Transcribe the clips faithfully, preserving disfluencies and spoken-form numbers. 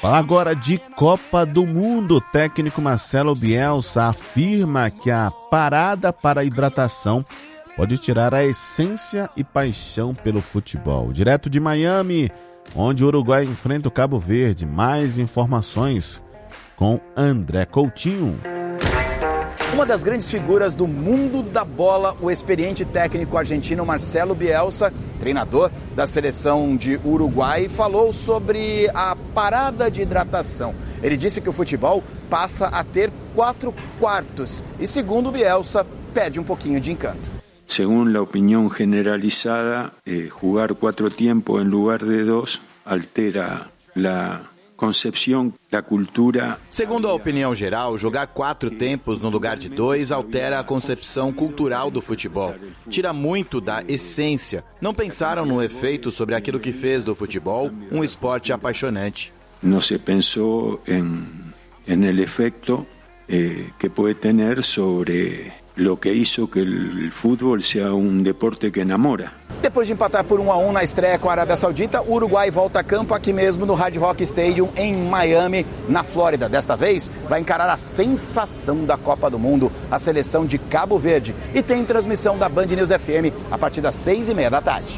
Fala agora de Copa do Mundo. O técnico Marcelo Bielsa afirma que a parada para a hidratação pode tirar a essência e paixão pelo futebol. Direto de Miami, onde o Uruguai enfrenta o Cabo Verde. Mais informações com André Coutinho. Uma das grandes figuras do mundo da bola, o experiente técnico argentino Marcelo Bielsa, treinador da seleção de Uruguai, falou sobre a parada de hidratação. Ele disse que o futebol passa a ter quatro quartos e, segundo Bielsa, perde um pouquinho de encanto. Según la opinión generalizada, eh, jugar cuatro tiempos en lugar de dos altera la concepción, la cultura. Segundo a opinião geral, jogar quatro tempos no lugar de dois altera a concepção cultural do futebol. Tira muito da essência. Não pensaram no efeito sobre aquilo que fez do futebol um esporte apaixonante. Não se pensou em, en el efecto eh, que pode ter sobre lo que hizo que el fútbol sea un deporte que enamora. Depois de empatar por um a um na estreia com a Arábia Saudita, o Uruguai volta a campo aqui mesmo no Hard Rock Stadium em Miami, na Flórida. Desta vez, vai encarar a sensação da Copa do Mundo, a seleção de Cabo Verde. E tem transmissão da Band News F M a partir das seis e meia da tarde.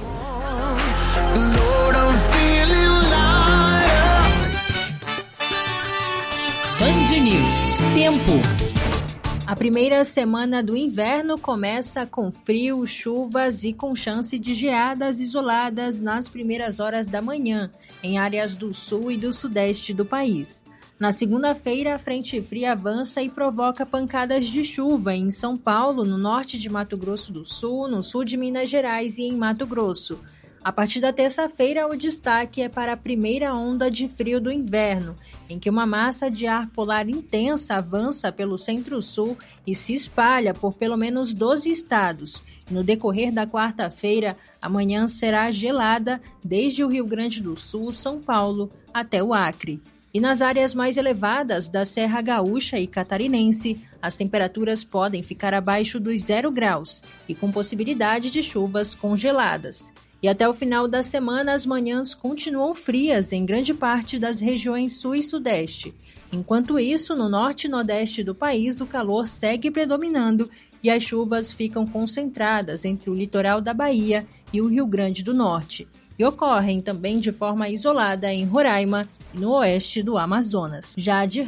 Band News. Tempo. A primeira semana do inverno começa com frio, chuvas e com chance de geadas isoladas nas primeiras horas da manhã, em áreas do sul e do sudeste do país. Na segunda-feira, a frente fria avança e provoca pancadas de chuva em São Paulo, no norte de Mato Grosso do Sul, no sul de Minas Gerais e em Mato Grosso. A partir da terça-feira, o destaque é para a primeira onda de frio do inverno, em que uma massa de ar polar intensa avança pelo centro-sul e se espalha por pelo menos doze estados. No decorrer da quarta-feira, a manhã será gelada desde o Rio Grande do Sul, São Paulo, até o Acre. E nas áreas mais elevadas da Serra Gaúcha e Catarinense, as temperaturas podem ficar abaixo dos zero graus e com possibilidade de chuvas congeladas. E até o final da semana, as manhãs continuam frias em grande parte das regiões sul e sudeste. Enquanto isso, no norte e nordeste do país, o calor segue predominando e as chuvas ficam concentradas entre o litoral da Bahia e o Rio Grande do Norte. E ocorrem também de forma isolada em Roraima e no oeste do Amazonas. Já de